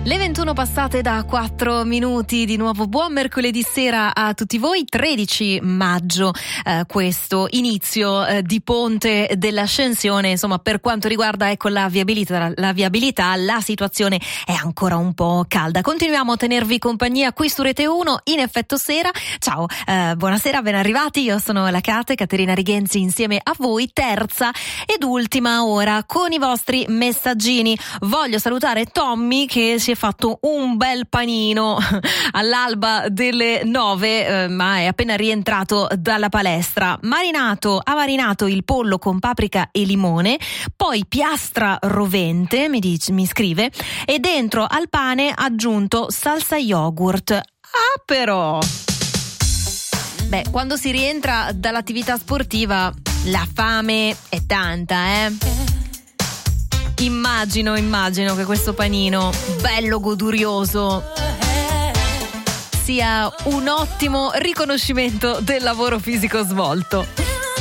Le 21 passate da 4 minuti, di nuovo buon mercoledì sera a tutti voi, 13 maggio, questo inizio di ponte dell'Ascensione. Insomma, per quanto riguarda la viabilità, la situazione è ancora un po' calda. Continuiamo a tenervi compagnia qui su Rete 1 in Effetto Sera. Ciao, buonasera, ben arrivati, io sono la Caterina Righenzi insieme a voi, terza ed ultima ora con i vostri messaggini. Voglio salutare Tommy che si è fatto un bel panino all'alba delle 9, ma è appena rientrato dalla palestra. Ha marinato il pollo con paprika e limone, poi piastra rovente, mi scrive, e dentro al pane ha aggiunto salsa yogurt. Ah, però quando si rientra dall'attività sportiva la fame è tanta, Immagino che questo panino bello godurioso sia un ottimo riconoscimento del lavoro fisico svolto.